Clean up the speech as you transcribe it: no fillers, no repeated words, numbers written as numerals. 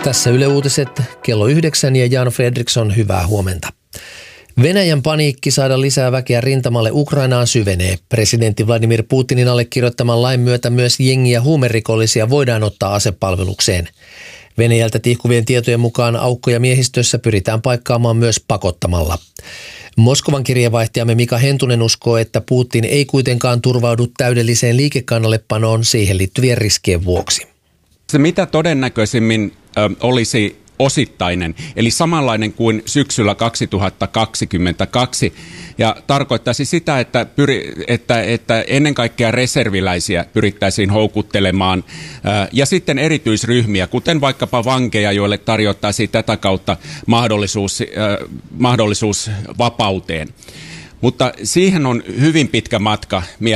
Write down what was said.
Tässä Yle Uutiset kello 9 ja Jan Fredriksson, hyvää huomenta. Venäjän paniikki saada lisää väkeä rintamalle Ukrainaan syvenee. Presidentti Vladimir Putinin allekirjoittaman lain myötä myös jengi- ja huumerikollisia voidaan ottaa asepalvelukseen. Venäjältä tihkuvien tietojen mukaan aukkoja miehistössä pyritään paikkaamaan myös pakottamalla. Moskovan kirjeenvaihtajamme Mika Hentunen uskoo, että Putin ei kuitenkaan turvaudu täydelliseen liikekannallepanoon siihen liittyvien riskien vuoksi. Se mitä todennäköisimmin olisi osittainen, eli samanlainen kuin syksyllä 2022, ja tarkoittaisi sitä, että ennen kaikkea reserviläisiä pyrittäisiin houkuttelemaan, ja sitten erityisryhmiä, kuten vaikkapa vankeja, joille tarjottaisiin tätä kautta mahdollisuus vapauteen. Mutta siihen on hyvin pitkä matka